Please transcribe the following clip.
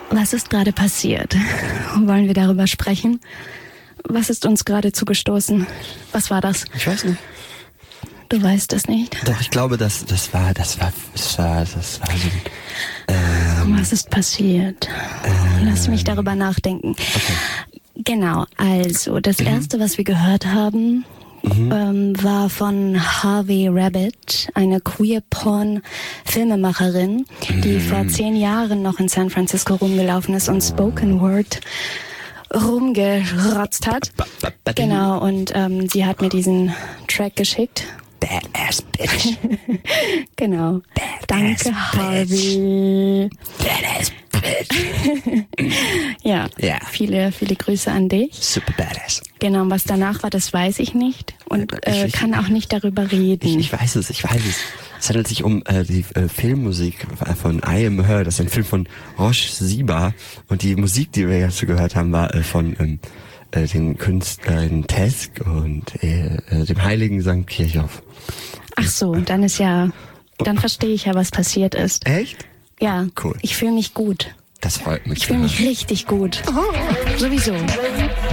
Was ist gerade passiert? Wollen wir darüber sprechen? Was ist uns gerade zugestoßen? Was war das? Ich weiß nicht. Du weißt es nicht. Doch, ich glaube, das war so Was ist passiert? Lass mich darüber nachdenken. Okay. Genau, also das erste, was wir gehört haben, war von Harvey Rabbit, eine Queer-Porn-Filmemacherin, die vor 10 Jahren noch in San Francisco rumgelaufen ist und Spoken Word rumgerotzt hat. Genau, und sie hat mir diesen Track geschickt. Badass Bitch. Genau. Badass Danke, Bitch. Harvey. Badass Bitch. Ja, Ja. viele Grüße an dich. Super badass. Genau, was danach war, das weiß ich nicht und Ich kann auch nicht darüber reden. Ich weiß es. Es handelt sich um die Filmmusik von I Am Her. Das ist ein Film von Roche Siba. Und die Musik, die wir jetzt gehört haben, war von den Künstlern Tesk und dem heiligen St. Kirchhoff. Ach so, dann verstehe ich ja, was passiert ist. Echt? Ja, Cool. Ich fühle mich gut. Das freut mich. Ich fühle mich richtig gut. Sowieso.